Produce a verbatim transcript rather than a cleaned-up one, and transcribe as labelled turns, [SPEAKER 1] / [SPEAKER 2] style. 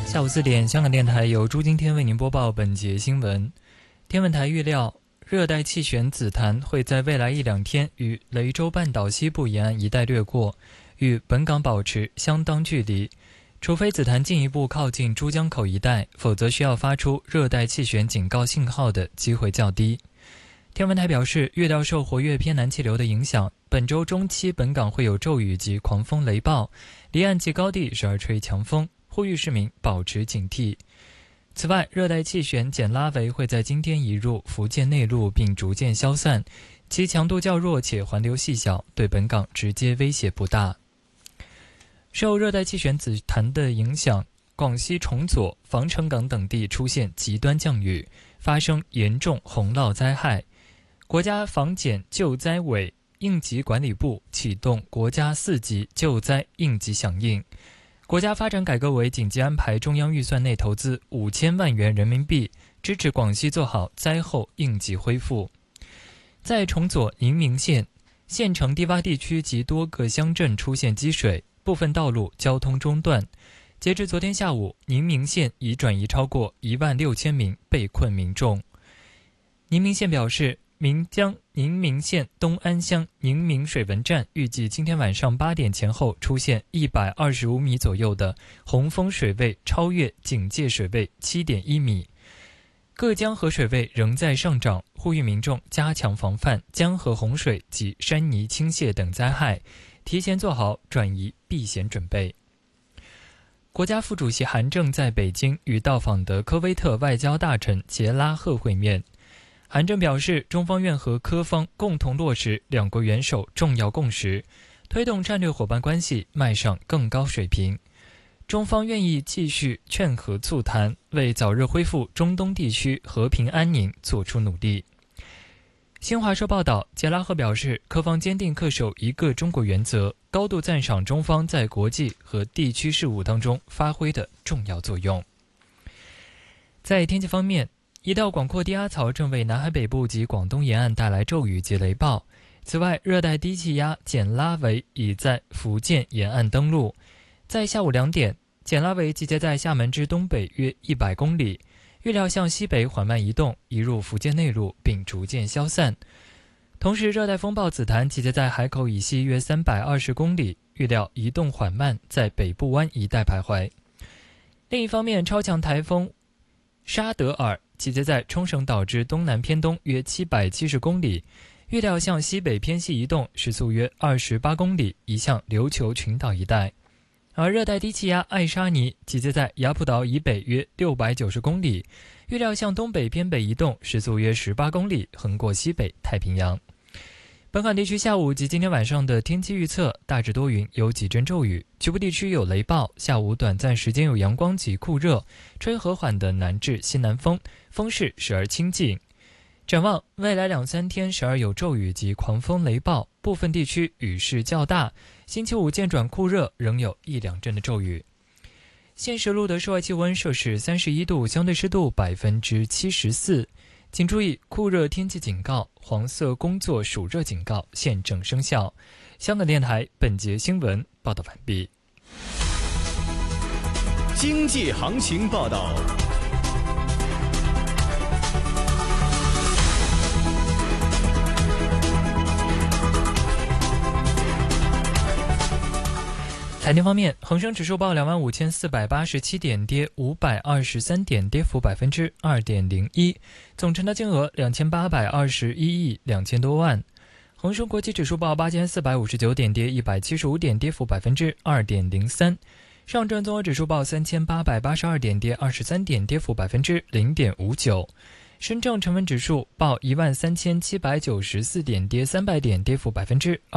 [SPEAKER 1] 下午四点，香港电台由朱今天为您播报本节新闻。天文台预料，热带气旋紫檀会在未来一两天与雷州半岛西部沿岸一带掠过，与本港保持相当距离。除非紫檀进一步靠近珠江口一带，否则需要发出热带气旋警告信号的机会较低。天文台表示，预料受活跃偏南气流的影响，本周中期本港会有骤雨及狂风雷暴，离岸及高地时而吹强风，呼吁市民保持警惕。此外，热带气旋简拉维会在今天移入福建内陆并逐渐消散，其强度较弱且环流细小，对本港直接威胁不大。受热带气旋紫檀的影响，广西崇左、防城港等地出现极端降雨，发生严重洪涝灾害。国家防检救灾委应急管理部启动国家四级救灾应急响应。国家发展改革委紧急安排中央预算内投资五千万元人民币，支持广西做好灾后应急恢复。在崇左宁明县，县城低洼地区及多个乡镇出现积水，部分道路交通中断。截至昨天下午，宁明县已转移超过一万六千名被困民众。宁明县表示，岷江宁明县东安乡宁明水文站预计今天晚上八点前后出现一百二十五米左右的洪峰水位超越警戒水位 七点一米。各江河水位仍在上涨，呼吁民众加强防范江河洪水及山泥倾泻等灾害，提前做好转移避险准备。国家副主席韩正在北京与到访的科威特外交大臣杰拉赫会面。韩正表示，中方愿和科方共同落实两国元首重要共识，推动战略伙伴关系迈上更高水平。中方愿意继续劝和促谈，为早日恢复中东地区和平安宁做出努力。新华社报道，杰拉赫表示，科方坚定恪守一个中国原则，高度赞赏中方在国际和地区事务当中发挥的重要作用。在天气方面，一道广阔低压槽正为南海北部及广东沿岸带来骤雨及雷暴。此外，热带低气压简拉维已在福建沿岸登陆。在下午两点，简拉维集结在厦门之东北约一百公里，预料向西北缓慢移动，移入福建内陆并逐渐消散。同时，热带风暴紫檀集结在海口以西约三百二十公里，预料移动缓慢，在北部湾一带徘徊。另一方面，超强台风沙德尔集结在冲绳岛之东南偏东约七百七十公里，预料向西北偏西移动，时速约二十八公里，移向琉球群岛一带。而热带低气压艾沙尼集结在雅浦岛以北约六百九十公里，预料向东北偏北移动，时速约十八公里，横过西北太平洋。本港地区下午及今天晚上的天气预测，大致多云，有几阵骤雨，局部地区有雷暴，下午短暂时间有阳光及酷热，吹和缓的南至西南风，风势时而清劲。展望未来两三天时而有骤雨及狂风雷暴，部分地区雨势较大，星期五渐转酷热，仍有一两阵的骤雨。现时录的室外气温摄氏三十一度，相对湿度百分之七十四。请注意，酷热天气警告、黄色工作暑热警告现正生效。香港电台本节新闻报道完毕。
[SPEAKER 2] 经济行情报道。
[SPEAKER 1] 财经方面，恒生指数报两万五千四百八十七点，跌五百二十三点，跌幅百分之二点零一，总成交金额两千八百二十一亿两千多万。恒生国际指数报八千四百五十九点，跌一百七十五点，跌幅百分之二点零三。上证综合指数报三千八百八十二点，跌二十三点，跌幅百分之零点五九。深证成分指数报一万三千七百九十四点，跌三百点，跌幅百分之